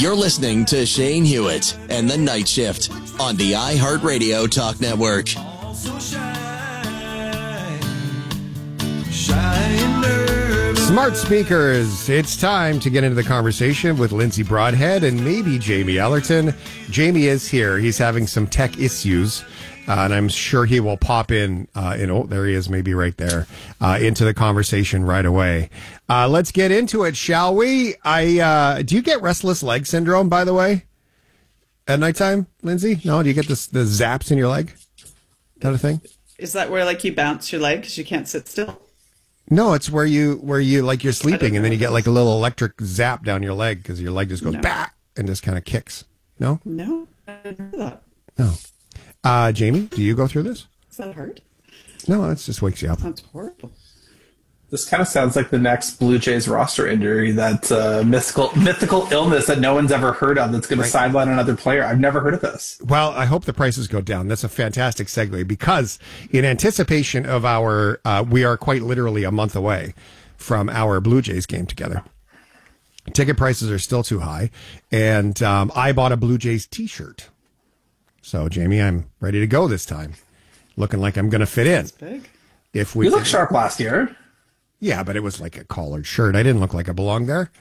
You're listening to Shane Hewitt and the Night Shift on the iHeartRadio Talk Network. Smart speakers. It's time to get into the conversation with Lindsay Broadhead and maybe Jamie Ellerton. Jamie is here. He's having some tech issues, and I'm sure he will pop in. Oh, there he is, maybe right there, into the conversation right away. Let's get into it, shall we? Do you get restless leg syndrome, by the way, at nighttime, Lindsay? No, do you get the zaps in your leg? Is that a thing? Is that where like you bounce your leg because you can't sit still? No, it's where you like you're sleeping and then you get like a little electric zap down your leg because your leg just goes bah and just kind of kicks. No? No, I didn't know that. No. Jamie, do you go through this? Does that hurt? No, it just wakes you up. That's horrible. This kind of sounds like the next Blue Jays roster injury, that mythical illness that no one's ever heard of that's going to sideline another player. I've never heard of this. Well, I hope the prices go down. That's a fantastic segue because in anticipation of our, we are quite literally a month away from our Blue Jays game together. Ticket prices are still too high, and I bought a Blue Jays t-shirt. So, Jamie, I'm ready to go this time. Looking like I'm going to fit in. That's big. You looked sharp last year. Yeah, but it was like a collared shirt. I didn't look like I belonged there.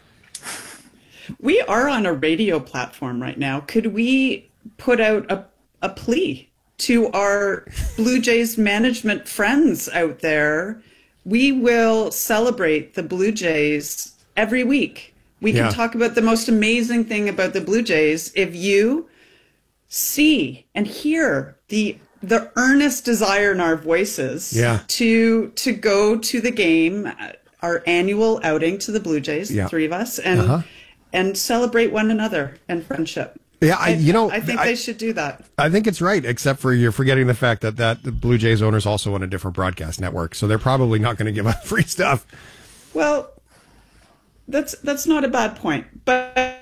We are on a radio platform right now. Could we put out a plea to our Blue Jays management friends out there? We will celebrate the Blue Jays every week. We can talk about the most amazing thing about the Blue Jays if you see and hear the earnest desire in our voices to go to the game, our annual outing to the Blue Jays, the three of us, and celebrate one another and friendship. Yeah, I think they should do that. I think it's right, except for you're forgetting the fact that the Blue Jays owners also own a different broadcast network, so they're probably not going to give up free stuff. Well, that's not a bad point, but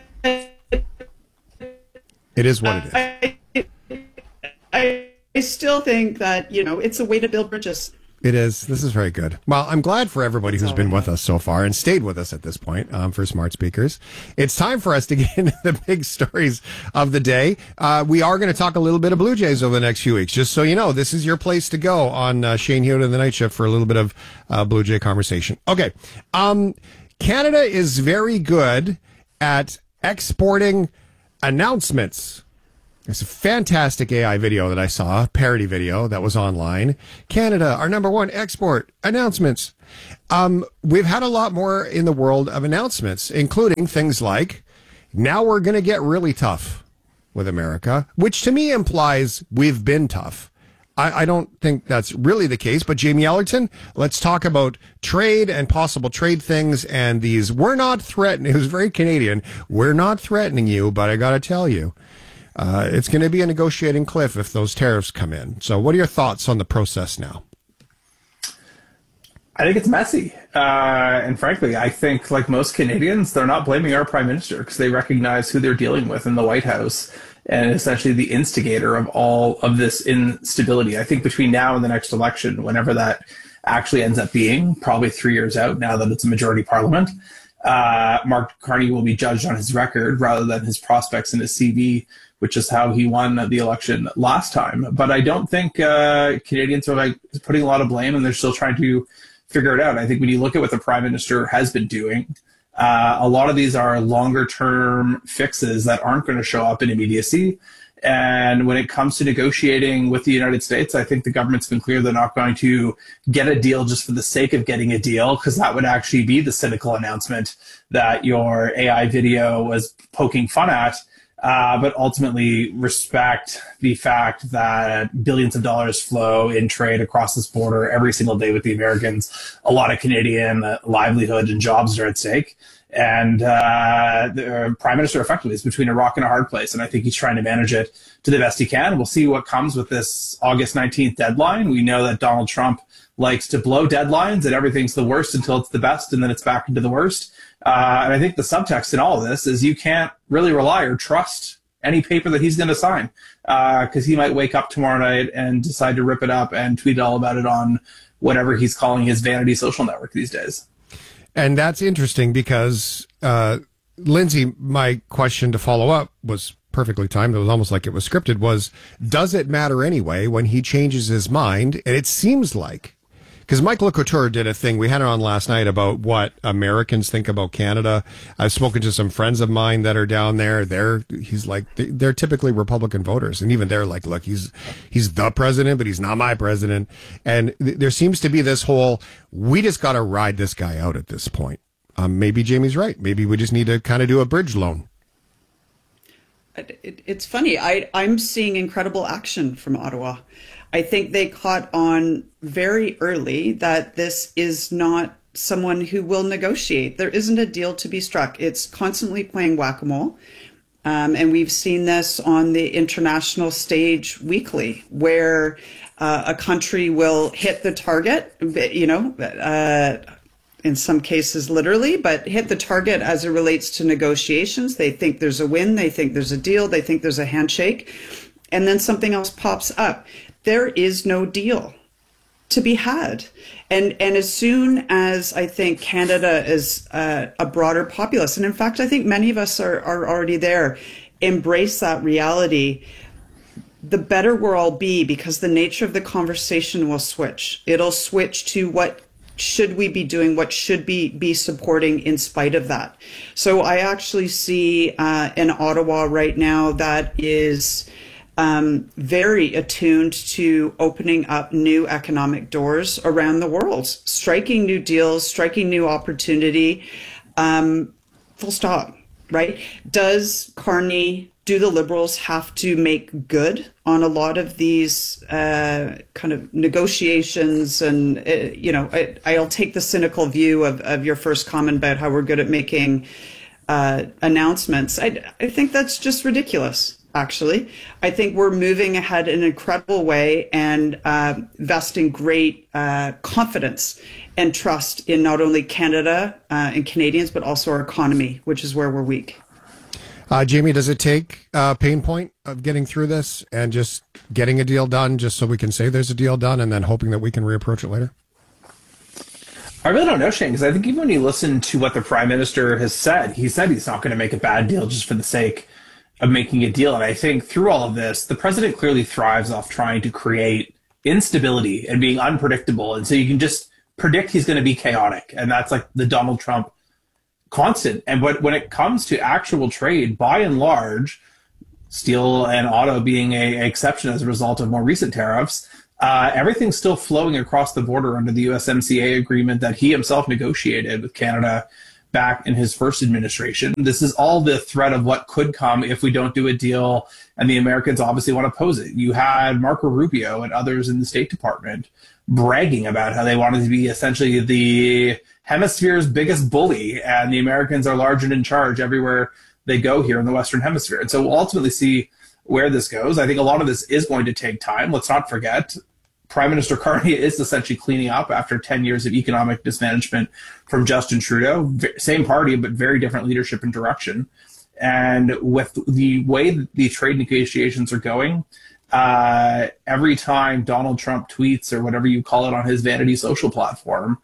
it is what it is. I still think that, it's a way to build bridges. It is. This is very good. Well, I'm glad for everybody who's been with us so far and stayed with us at this point for Smart Speakers. It's time for us to get into the big stories of the day. We are going to talk a little bit of Blue Jays over the next few weeks. Just so you know, this is your place to go on Shane Hewitt and the Night Shift for a little bit of Blue Jay conversation. Okay. Canada is very good at exporting announcements. There's a fantastic AI video that I saw, parody video that was online. Canada, our number one export, announcements. We've had a lot more in the world of announcements, including things like, now we're going to get really tough with America, which to me implies we've been tough. I don't think that's really the case, but Jamie Ellerton, let's talk about trade and possible trade things and these, we're not threatening, it was very Canadian, we're not threatening you, but I got to tell you, it's going to be a negotiating cliff if those tariffs come in. So what are your thoughts on the process now? I think it's messy. And frankly, I think like most Canadians, they're not blaming our prime minister because they recognize who they're dealing with in the White House and essentially the instigator of all of this instability. I think between now and the next election, whenever that actually ends up being, probably 3 years out now that it's a majority parliament, Mark Carney will be judged on his record rather than his prospects in his CV, which is how he won the election last time. But I don't think Canadians are like putting a lot of blame and they're still trying to figure it out. I think when you look at what the prime minister has been doing, a lot of these are longer term fixes that aren't going to show up in immediacy. And when it comes to negotiating with the United States, I think the government's been clear they're not going to get a deal just for the sake of getting a deal, because that would actually be the cynical announcement that your AI video was poking fun at. But ultimately respect the fact that billions of dollars flow in trade across this border every single day with the Americans. A lot of Canadian livelihood and jobs are at stake. And the prime minister effectively is between a rock and a hard place. And I think he's trying to manage it to the best he can. We'll see what comes with this August 19th deadline. We know that Donald Trump likes to blow deadlines and everything's the worst until it's the best and then it's back into the worst. And I think the subtext in all of this is you can't really rely or trust any paper that he's going to sign because he might wake up tomorrow night and decide to rip it up and tweet all about it on whatever he's calling his vanity social network these days. And that's interesting because Lindsay, my question to follow up was perfectly timed. It was almost like it was scripted. Was, does it matter anyway when he changes his mind? And it seems like, because Mike LeCouture did a thing, we had it on last night about what Americans think about Canada. I've spoken to some friends of mine that are down there. He's like, they're typically Republican voters. And even they're like, look, he's the president, but he's not my president. And there seems to be this whole, we just got to ride this guy out at this point. Maybe Jamie's right. Maybe we just need to kind of do a bridge loan. It's funny. I'm seeing incredible action from Ottawa. I think they caught on very early that this is not someone who will negotiate. There isn't a deal to be struck. It's constantly playing whack-a-mole. And we've seen this on the international stage weekly, where a country will hit the target, in some cases literally, but hit the target as it relates to negotiations. They think there's a win. They think there's a deal. They think there's a handshake. And then something else pops up. There is no deal to be had. And as soon as I think Canada is a broader populace, and in fact, I think many of us are already there, embrace that reality, the better we'll all be, because the nature of the conversation will switch. It'll switch to what should we be doing, what should be supporting in spite of that. So I actually see in Ottawa right now that is very attuned to opening up new economic doors around the world, striking new deals, striking new opportunity, full stop, right? Does Carney, do the Liberals have to make good on a lot of these kind of negotiations? And, I'll take the cynical view of your first comment about how we're good at making announcements. I think that's just ridiculous. Actually, I think we're moving ahead in an incredible way and vesting great confidence and trust in not only Canada and Canadians, but also our economy, which is where we're weak. Jamie, does it take a pain point of getting through this and just getting a deal done just so we can say there's a deal done and then hoping that we can reapproach it later? I really don't know, Shane, because I think even when you listen to what the Prime Minister has said, he said he's not going to make a bad deal just for the sake of making a deal. And I think through all of this, the president clearly thrives off trying to create instability and being unpredictable. And so you can just predict he's going to be chaotic. And that's like the Donald Trump constant. And when it comes to actual trade, by and large, steel and auto being an exception as a result of more recent tariffs, everything's still flowing across the border under the USMCA agreement that he himself negotiated with Canada back in his first administration. This is all the threat of what could come if we don't do a deal, and the Americans obviously want to oppose it. You had Marco Rubio and others in the State Department bragging about how they wanted to be essentially the hemisphere's biggest bully, and the Americans are large and in charge everywhere they go here in the Western Hemisphere. And so we'll ultimately see where this goes. I think a lot of this is going to take time. Let's not forget, Prime Minister Carney is essentially cleaning up after 10 years of economic mismanagement from Justin Trudeau. Same party, but very different leadership and direction. And with the way that the trade negotiations are going, every time Donald Trump tweets or whatever you call it on his vanity social platform,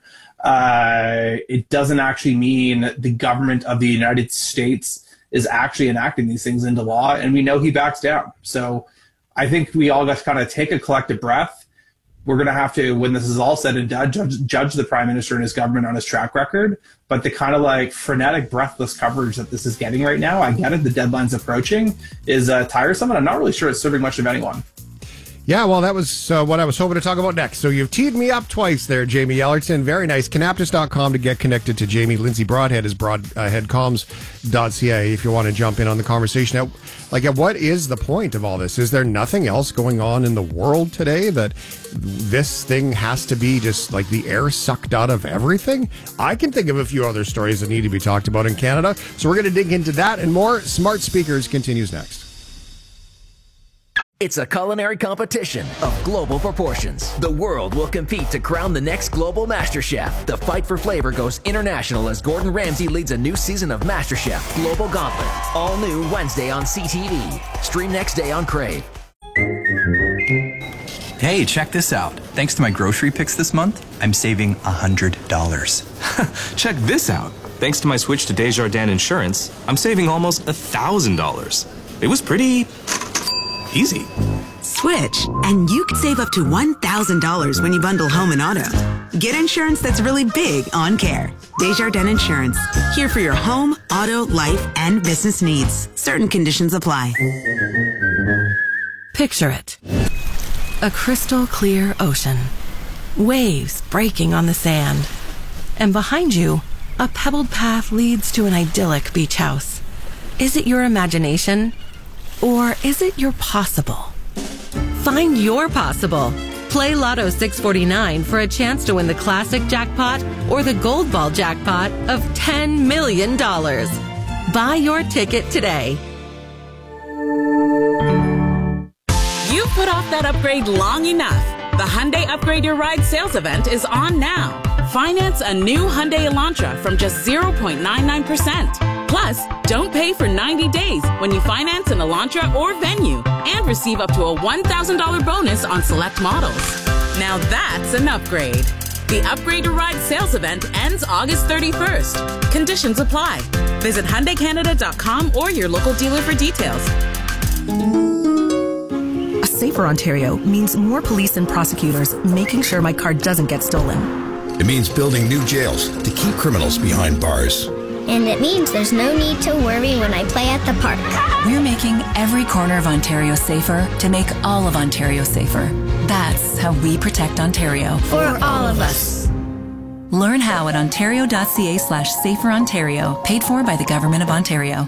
it doesn't actually mean the government of the United States is actually enacting these things into law. And we know he backs down. So I think we all got to kind of take a collective breath. We're going to have to, when this is all said and done, judge the Prime Minister and his government on his track record. But the kind of like frenetic, breathless coverage that this is getting right now, I get it, the deadline's approaching, is tiresome, and I'm not really sure it's serving much of anyone. Yeah, well, that was what I was hoping to talk about next. So you've teed me up twice there, Jamie Ellerton. Very nice. Canaptus.com to get connected to Jamie. Lindsay Broadhead is broadheadcoms.ca if you want to jump in on the conversation. Now, what is the point of all this? Is there nothing else going on in the world today that this thing has to be just like the air sucked out of everything? I can think of a few other stories that need to be talked about in Canada. So we're going to dig into that and more. Smart Speakers continues next. It's a culinary competition of global proportions. The world will compete to crown the next global MasterChef. The fight for flavor goes international as Gordon Ramsay leads a new season of MasterChef Global Gauntlet. All new Wednesday on CTV. Stream next day on Crave. Hey, check this out. Thanks to my grocery picks this month, I'm saving $100. Check this out. Thanks to my switch to Desjardins Insurance, I'm saving almost $1,000. It was pretty easy. Switch, and you could save up to $1,000 when you bundle home and auto. Get insurance that's really big on care. Desjardins Insurance. Here for your home, auto, life, and business needs. Certain conditions apply. Picture it. A crystal clear ocean. Waves breaking on the sand. And behind you, a pebbled path leads to an idyllic beach house. Is it your imagination? Or is it your possible? Find your possible. Play Lotto 649 for a chance to win the classic jackpot or the gold ball jackpot of $10 million. Buy your ticket today. You've put off that upgrade long enough. The Hyundai Upgrade Your Ride sales event is on now. Finance a new Hyundai Elantra from just 0.99%. Plus, don't pay for 90 days when you finance an Elantra or Venue and receive up to a $1,000 bonus on select models. Now that's an upgrade. The Upgrade Your Ride sales event ends August 31st. Conditions apply. Visit HyundaiCanada.com or your local dealer for details. A safer Ontario means more police and prosecutors making sure my car doesn't get stolen. It means building new jails to keep criminals behind bars. And it means there's no need to worry when I play at the park. We're making every corner of Ontario safer to make all of Ontario safer. That's how we protect Ontario. For all of us. Learn how at ontario.ca/saferontario, paid for by the Government of Ontario.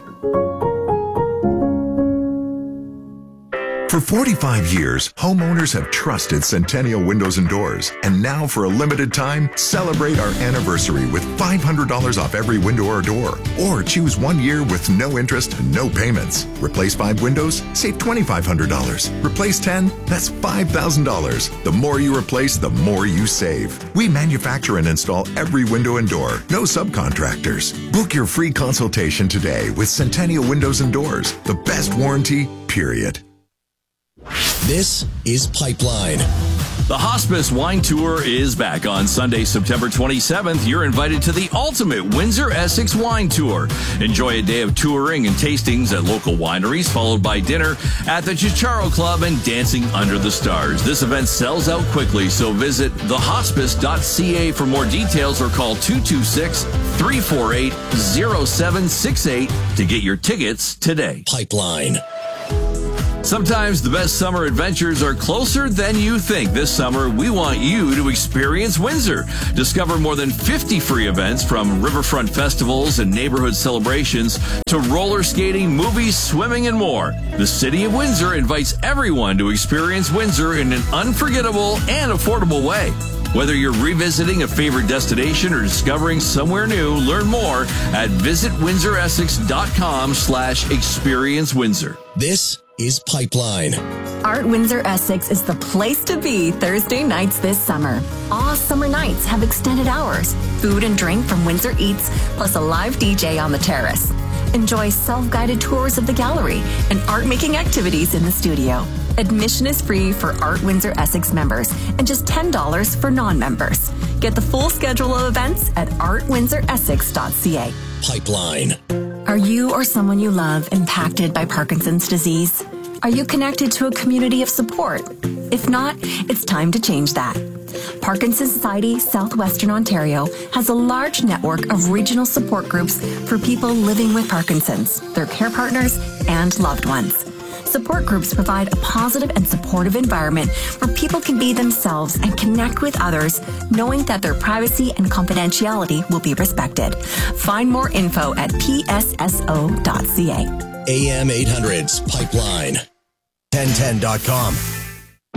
For 45 years, homeowners have trusted Centennial Windows and Doors. And now, for a limited time, celebrate our anniversary with $500 off every window or door. Or choose 1 year with no interest and no payments. Replace 5 windows? Save $2,500. Replace 10? That's $5,000. The more you replace, the more you save. We manufacture and install every window and door. No subcontractors. Book your free consultation today with Centennial Windows and Doors. The best warranty, period. This is Pipeline. The Hospice Wine Tour is back on Sunday, September 27th. You're invited to the ultimate Windsor Essex Wine Tour. Enjoy a day of touring and tastings at local wineries, followed by dinner at the Chicharo Club and dancing under the stars. This event sells out quickly, so visit thehospice.ca for more details or call 226-348-0768 to get your tickets today. Pipeline. Sometimes the best summer adventures are closer than you think. This summer, we want you to experience Windsor. Discover more than 50 free events, from riverfront festivals and neighborhood celebrations to roller skating, movies, swimming, and more. The City of Windsor invites everyone to experience Windsor in an unforgettable and affordable way. Whether you're revisiting a favorite destination or discovering somewhere new, learn more at visitwindsoressex.com/experience Windsor. This is Pipeline. Art Windsor Essex is the place to be Thursday nights this summer. All summer nights have extended hours, food and drink from Windsor Eats, plus a live DJ on the terrace. Enjoy self-guided tours of the gallery and art-making activities in the studio. Admission is free for Art Windsor Essex members and just $10 for non-members. Get the full schedule of events at artwindsoressex.ca. Pipeline. Are you or someone you love impacted by Parkinson's disease? Are you connected to a community of support? If not, it's time to change that. Parkinson's Society Southwestern Ontario has a large network of regional support groups for people living with Parkinson's, their care partners, and loved ones. Support groups provide a positive and supportive environment where people can be themselves and connect with others, knowing that their privacy and confidentiality will be respected. Find more info at psso.ca. AM 800's Pipeline. 1010.com.